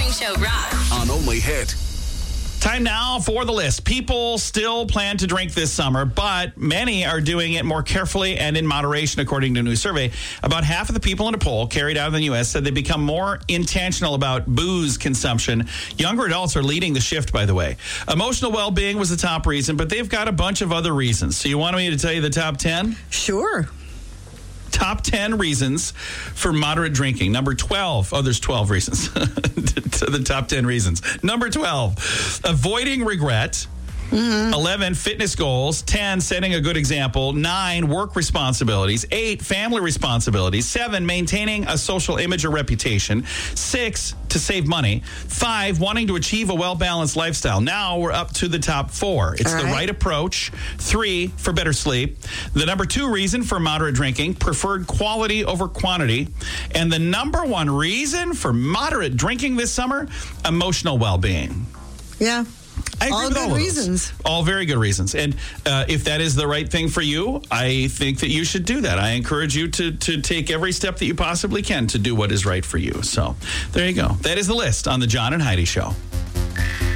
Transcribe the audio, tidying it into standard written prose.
Morning Show rocks. On Only Hit. Time now for the list. People still plan to drink this summer, but many are doing it more carefully and in moderation, according to a new survey. About half of the people in a poll carried out in the U.S. said they become more intentional about booze consumption. Younger adults are leading the shift, by the way. Emotional well-being was the top reason, but they've got a bunch of other reasons. So you want me to tell you the top 10? Sure. Top 10 reasons for moderate drinking. Number 12. Oh, there's 12 reasons. To the top 10 reasons. Number 12, avoiding regret. 11, fitness goals. 10, setting a good example. 9, work responsibilities. 8, family responsibilities. 7, maintaining a social image or reputation. 6, to save money. 5, wanting to achieve a well-balanced lifestyle. Now we're up to the top 4. It's the right approach. 3, for better sleep. The number 2 reason for moderate drinking, preferred quality over quantity. And the number 1 reason for moderate drinking this summer, emotional well-being. Yeah. I agree all with good all of reasons. those. All very good reasons. And if that is the right thing for you, I think that you should do that. I encourage you to take every step that you possibly can to do what is right for you. So there you go. That is the list on the John and Heidi Show.